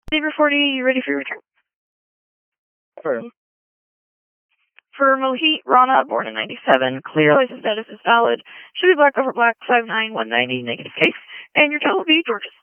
Saber 40, you ready for your return? Affirmative. For Mohit Rana, born in 97, clear license status is valid. Should be black over black, 59190, negative case. And your total will be Georgia